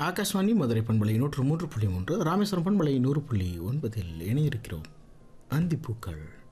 ஆகாஷ்வாணி மதுரை பண்பலை 103.3, ராமேஸ்வரம் பண்பலை 100.9 இணையிருக்கிறோம். அந்திப்பூக்கள்.